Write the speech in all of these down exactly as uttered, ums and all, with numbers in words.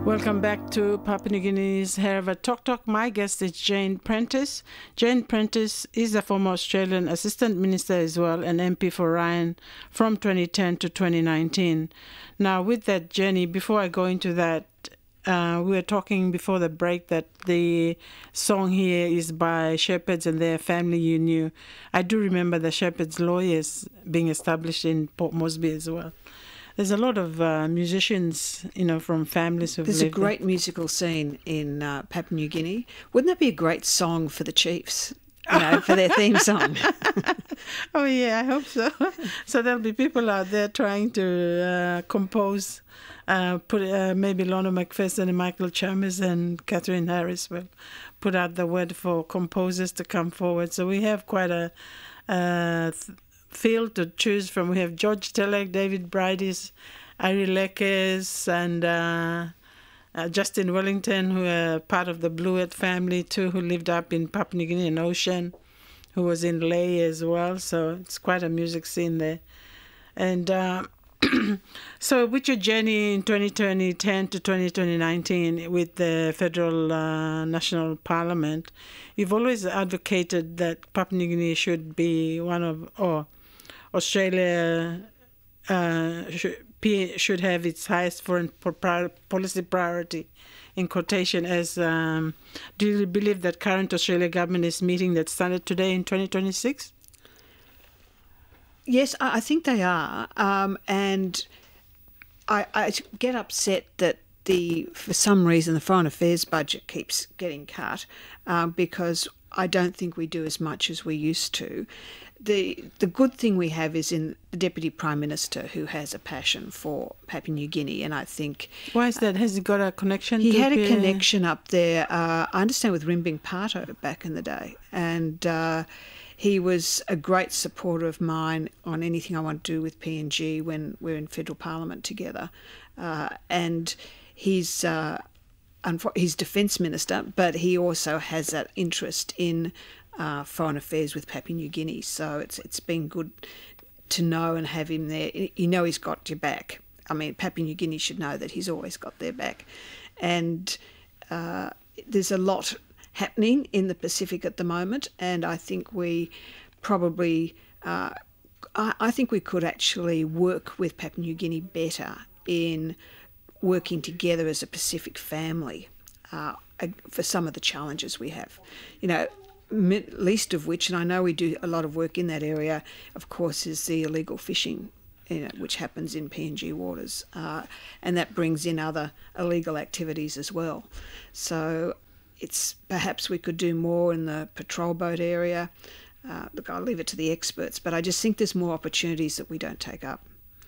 Welcome back to Papua New Guinea's Hereva Talk Talk. My guest is Jane Prentice. Jane Prentice is a former Australian Assistant Minister as well, and M P for Ryan from twenty ten to twenty nineteen. Now, with that, Jenny, before I go into that, uh, we were talking before the break that the song here is by Shepherds and Their Family You Knew. I do remember the Shepherds Lawyers being established in Port Moresby as well. There's a lot of uh, musicians, you know, from families who've There's a lived great there. musical scene in uh, Papua New Guinea. Wouldn't that be a great song for the Chiefs, you know, for their theme song? Oh, yeah, I hope so. So there'll be people out there trying to uh, compose, uh, put uh, maybe Lorna McPherson and Michael Chalmers and Catherine Harris will put out the word for composers to come forward. So we have quite a... Uh, th- field to choose from. We have George Telek, David Bridis, Ari Lekes, and uh, uh, Justin Wellington, who are part of the Bluet family too, who lived up in Papua New Guinea and Ocean, who was in Lae as well. So it's quite a music scene there. And uh, so with your journey in twenty ten to twenty nineteen with the Federal uh, National Parliament, you've always advocated that Papua New Guinea should be one of, or Australia uh, should, should have its highest foreign policy priority, in quotation, as um, do you believe that current Australia government is meeting that standard today in twenty twenty-six? Yes, I think they are. Um, and I, I get upset that the for some reason the foreign affairs budget keeps getting cut um, because I don't think we do as much as we used to. The the good thing we have is in the Deputy Prime Minister, who has a passion for Papua New Guinea, and I think... Why is that? Has he got a connection? He to had a be, connection up there, uh, I understand, with Rimbing Parto back in the day, and uh, he was a great supporter of mine on anything I want to do with P N G when we're in federal parliament together, uh, and he's... Uh, he's Defence Minister, but he also has that interest in uh, foreign affairs with Papua New Guinea. So it's it's been good to know and have him there. You know he's got your back. I mean, Papua New Guinea should know that he's always got their back. And uh, there's a lot happening in the Pacific at the moment, and I think we probably, uh, I, I think we could actually work with Papua New Guinea better in working together as a Pacific family uh, for some of the challenges we have. You know, least of which, and I know we do a lot of work in that area, of course, is the illegal fishing, you know, which happens in P N G waters, uh, and that brings in other illegal activities as well. So it's perhaps we could do more in the patrol boat area. Uh, look, I'll leave it to the experts, but I just think there's more opportunities that we don't take up.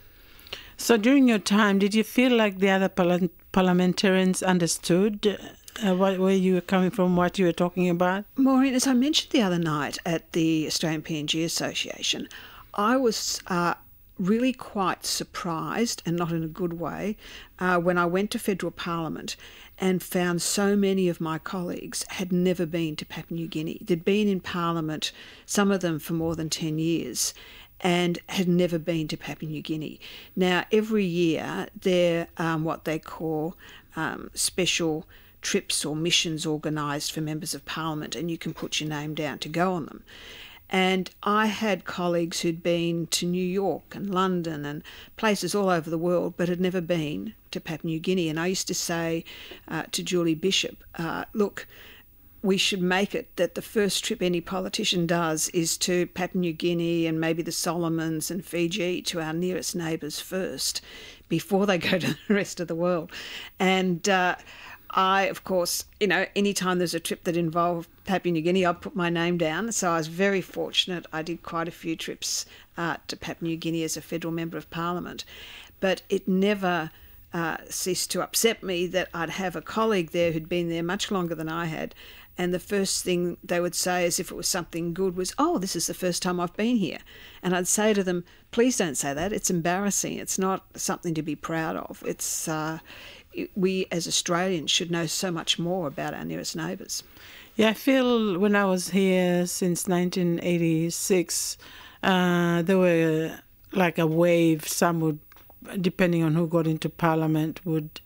So during your time, did you feel like the other parla- parliamentarians understood uh, what, where you were coming from, what you were talking about? Maureen, as I mentioned the other night at the Australian P N G Association, I was uh, really quite surprised, and not in a good way, uh, when I went to federal parliament and found so many of my colleagues had never been to Papua New Guinea. They'd been in parliament, some of them for more than ten years, and had never been to Papua New Guinea. Now, every year, there are um, what they call um, special trips or missions organised for members of parliament, and you can put your name down to go on them. And I had colleagues who'd been to New York and London and places all over the world, but had never been to Papua New Guinea. And I used to say uh, to Julie Bishop, uh, look, we should make it that the first trip any politician does is to Papua New Guinea and maybe the Solomons and Fiji, to our nearest neighbours first, before they go to the rest of the world. And uh, I, of course, you know, anytime there's a trip that involved Papua New Guinea, I put my name down. So I was very fortunate. I did quite a few trips uh, to Papua New Guinea as a federal member of parliament. But it never uh, ceased to upset me that I'd have a colleague there who'd been there much longer than I had, and the first thing they would say, as if it was something good, was, oh, this is the first time I've been here. And I'd say to them, please don't say that. It's embarrassing. It's not something to be proud of. It's uh, it, we as Australians should know so much more about our nearest neighbours. Yeah, I feel when I was here since nineteen eighty-six, uh, there were like a wave. Some would, depending on who got into parliament, would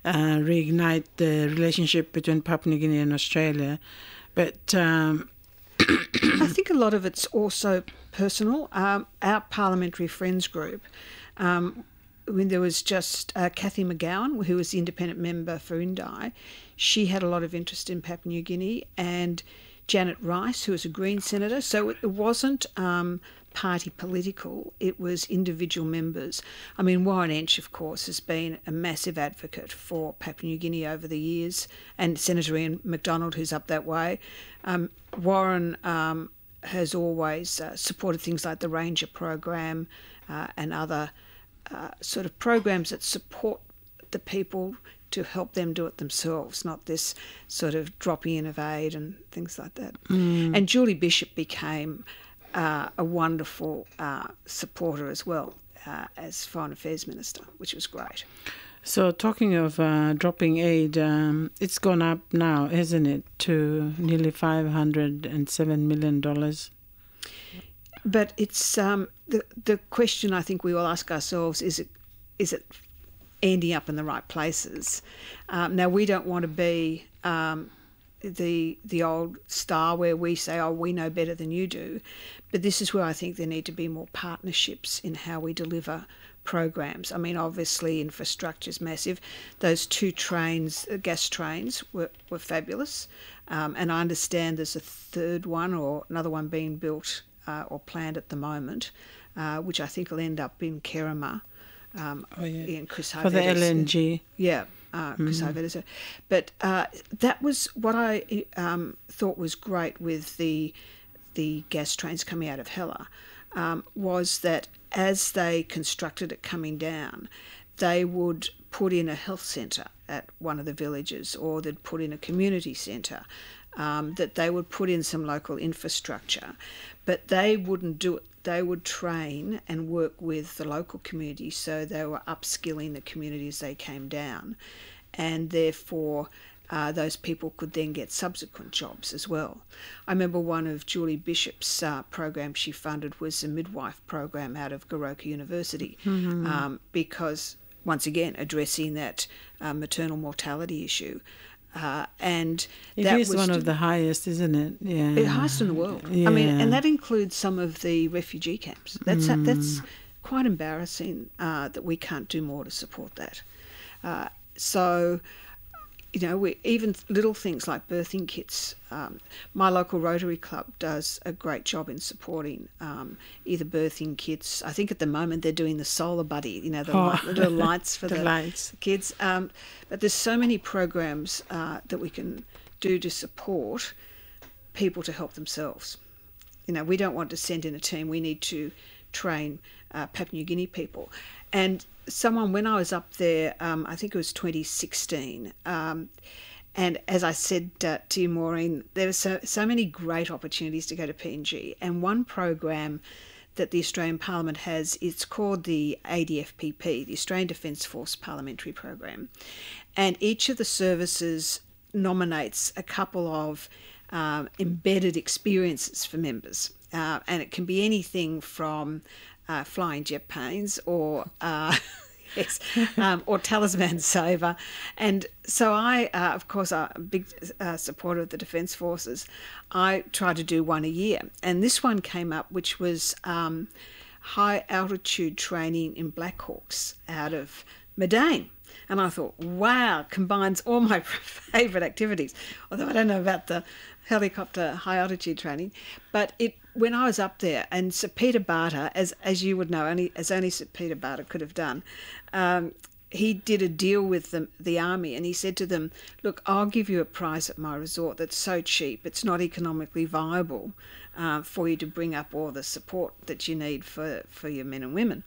uh, reignite the relationship between Papua New Guinea and Australia. But um, I think a lot of it's also personal. Um, our parliamentary friends group, um, when there was just uh, Cathy McGowan, who was the independent member for Indi, she had a lot of interest in Papua New Guinea, and Janet Rice, who was a Green senator. So it wasn't um, party political, it was individual members. I mean, Warren Entsch, of course, has been a massive advocate for Papua New Guinea over the years, and Senator Ian MacDonald, who's up that way. Um, Warren um, has always uh, supported things like the Ranger program uh, and other uh, sort of programs that support the people to help them do it themselves, not this sort of dropping in of aid and things like that. Mm. And Julie Bishop became uh, a wonderful uh, supporter as well uh, as Foreign Affairs Minister, which was great. So talking of uh, dropping aid, um, it's gone up now, isn't it, to nearly five hundred seven million dollars? But it's um, the the question I think we all ask ourselves, is it is it ending up in the right places? Um, now, we don't want to be um, the the old star where we say, oh, we know better than you do. But this is where I think there need to be more partnerships in how we deliver programs. I mean, obviously, infrastructure is massive. Those two trains, gas trains, were, were fabulous. Um, and I understand there's a third one or another one being built uh, or planned at the moment, uh, which I think will end up in Kerema. Um, oh, yeah. in Chris For the L N G. Yeah, uh, Chris mm. But uh, that was what I um, thought was great with the the gas trains coming out of Hela, um, was that as they constructed it coming down, they would put in a health centre at one of the villages, or they'd put in a community centre, um, that they would put in some local infrastructure, but they wouldn't do it. They would train and work with the local community, so they were upskilling the community as they came down, and therefore uh, those people could then get subsequent jobs as well. I remember one of Julie Bishop's uh, programs she funded was a midwife program out of Goroka University, mm-hmm. um, because, once again, addressing that uh, maternal mortality issue. Uh, and it that is was one to, of the highest, isn't it? Yeah, the highest in the world. Yeah. I mean, and that includes some of the refugee camps. That's mm. that's quite embarrassing uh, that we can't do more to support that. Uh, so, you know, we, even little things like birthing kits. Um, my local Rotary Club does a great job in supporting um, either birthing kits. I think at the moment they're doing the solar buddy, you know, the, oh. light, the little lights for the, the, lights. the kids. Um, but there's so many programs uh, that we can do to support people to help themselves. You know, we don't want to send in a team. We need to train uh, Papua New Guinea people. And someone, when I was up there, um, I think it was twenty sixteen, um, and as I said uh, to you, Maureen, there were so, so many great opportunities to go to P N G. And one program that the Australian Parliament has, it's called the A D F P P, the Australian Defence Force Parliamentary Program. And each of the services nominates a couple of um, embedded experiences for members. Uh, and it can be anything from uh, flying jet planes or... Uh, Yes, um, or talisman saver. And so I, uh, of course, I'm a big uh, supporter of the Defence Forces. I try to do one a year. And this one came up, which was um, high altitude training in Black Hawks out of Madain. And I thought, wow, combines all my favourite activities. Although I don't know about the helicopter high altitude training. But it when I was up there, and Sir Peter Barter, as as you would know, only as only Sir Peter Barter could have done, um, he did a deal with the, the army, and he said to them, look, I'll give you a price at my resort that's so cheap, it's not economically viable uh, for you to bring up all the support that you need for, for your men and women.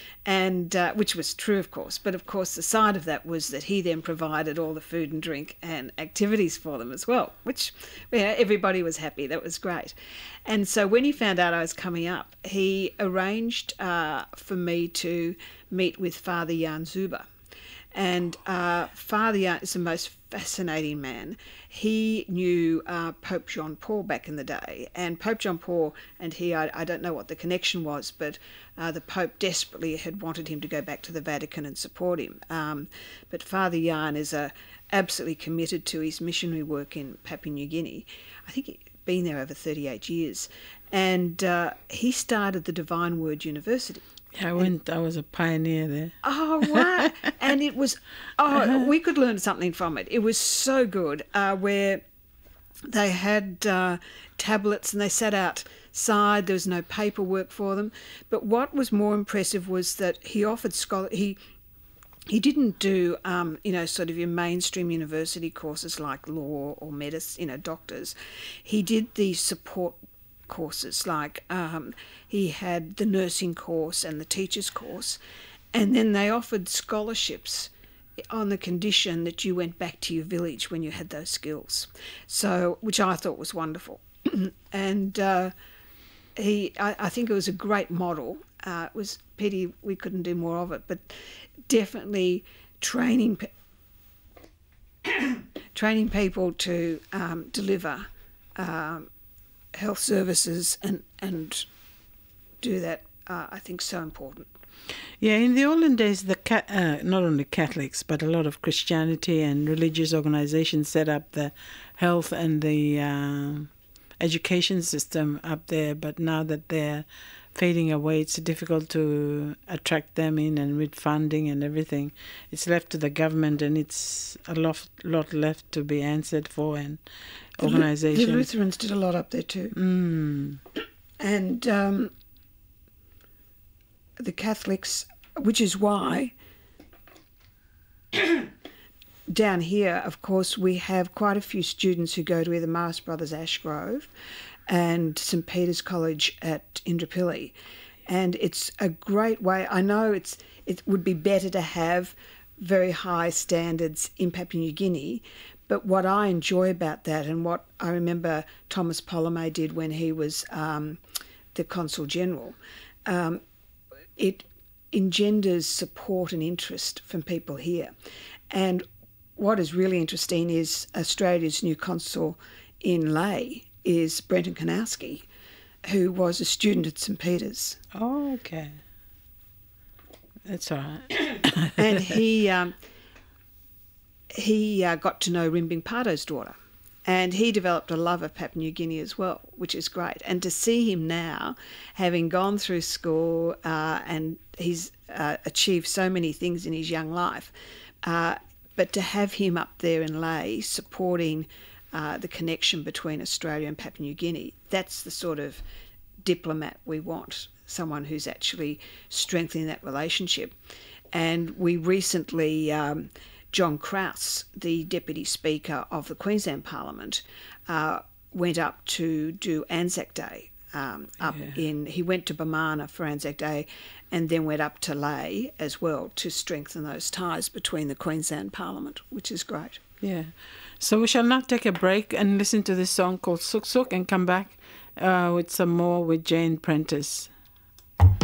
And uh, which was true, of course. But, of course, the side of that was that he then provided all the food and drink and activities for them as well, which, you know, everybody was happy. That was great. And so when he found out I was coming up, he arranged uh, for me to meet with Father Jan Zuber. And uh, Father Yarn is the most fascinating man. He knew uh, Pope John Paul back in the day, and Pope John Paul and he, I, I don't know what the connection was, but uh, the Pope desperately had wanted him to go back to the Vatican and support him. Um, but Father Yarn is a, absolutely committed to his missionary work in Papua New Guinea. I think he'd been there over thirty-eight years. And uh, he started the Divine Word University. Yeah, I went. I was a pioneer there. Oh, wow. And it was, oh, we could learn something from it. It was so good, uh, where they had uh, tablets and they sat outside. There was no paperwork for them. But what was more impressive was that he offered scholar. He he didn't do, um, you know, sort of your mainstream university courses like law or medicine, you know, doctors. He did the support courses, like um, he had the nursing course and the teachers course, and then they offered scholarships on the condition that you went back to your village when you had those skills, so which I thought was wonderful. And uh, he I, I think it was a great model. Uh, it was pity we couldn't do more of it, but definitely training training people to um, deliver um, health services and and do that, uh, I think, so important. Yeah, in the olden days, the ca- uh, not only Catholics but a lot of Christianity and religious organizations set up the health and the uh, education system up there. But now that they're fading away, it's difficult to attract them in, and with funding and everything, it's left to the government, and it's a lot, lot left to be answered for. And organizations. The Lutherans did a lot up there too. Mm. And um, the Catholics, which is why down here, of course, we have quite a few students who go to either Marist Brothers Ashgrove and St Peter's College at Indooroopilly. And it's a great way. I know it's it would be better to have very high standards in Papua New Guinea, but what I enjoy about that, and what I remember Thomas Polomé did when he was um, the Consul General, um, it engenders support and interest from people here. And what is really interesting is Australia's new consul in Lae is Brenton Kanowski, who was a student at St Peter's. Oh, okay. That's all right. And he... Um, he uh, got to know Rimbing Pardo's daughter, and he developed a love of Papua New Guinea as well, which is great. And to see him now, having gone through school uh, and he's uh, achieved so many things in his young life, uh, but to have him up there in Lae supporting uh, the connection between Australia and Papua New Guinea, that's the sort of diplomat we want, someone who's actually strengthening that relationship. And we recently... Um, John Kraus, the Deputy Speaker of the Queensland Parliament, uh, went up to do Anzac Day. Um, up yeah. in he went to Bamana for Anzac Day, and then went up to Lae as well to strengthen those ties between the Queensland Parliament, which is great. Yeah. So we shall now take a break and listen to this song called Suk Suk, and come back uh, with some more with Jane Prentice.